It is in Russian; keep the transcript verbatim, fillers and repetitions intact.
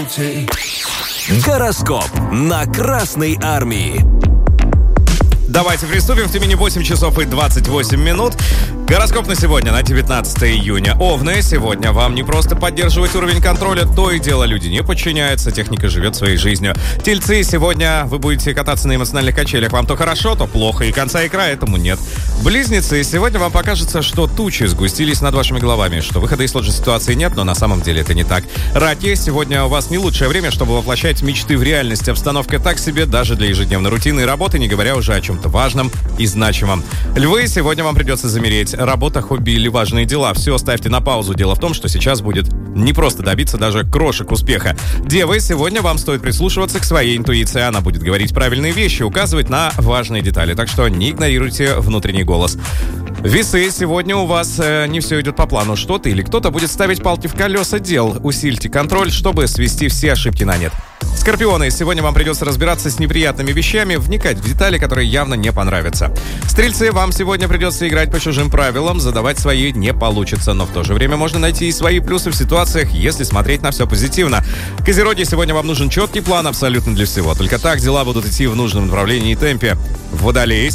Гороскоп на Красной Армии. Давайте приступим. В Тюмени восемь часов и двадцать восемь минут. Гороскоп на сегодня, на девятнадцатое июня. Овны, сегодня вам не просто поддерживать уровень контроля, то и дело люди не подчиняются, техника живет своей жизнью. Тельцы, сегодня вы будете кататься на эмоциональных качелях. Вам то хорошо, то плохо, и конца и края этому нет. Близнецы, сегодня вам покажется, что тучи сгустились над вашими головами, что выхода из сложной ситуации нет, но на самом деле это не так. Раки, сегодня у вас не лучшее время, чтобы воплощать мечты в реальность. Обстановка так себе даже для ежедневной рутины и работы, не говоря уже о чем-то важном и значимом. Львы, сегодня вам придется замереть. Работа, хобби или важные дела. Все ставьте на паузу. Дело в том, что сейчас будет не просто добиться даже крошек успеха. Девы, сегодня вам стоит прислушиваться к своей интуиции. Она будет говорить правильные вещи, указывать на важные детали. Так что не игнорируйте внутренний голос. Весы, сегодня у вас э, не все идет по плану. Что-то или кто-то будет ставить палки в колеса дел. Усильте контроль, чтобы свести все ошибки на нет. Скорпионы, сегодня вам придется разбираться с неприятными вещами, вникать в детали, которые явно не понравятся. Стрельцы, вам сегодня придется играть по чужим правилам, задавать свои не получится, но в то же время можно найти и свои плюсы в ситуациях, если смотреть на все позитивно. Козероги, сегодня вам нужен четкий план абсолютно для всего. Только так дела будут идти в нужном направлении и темпе. Водолеи,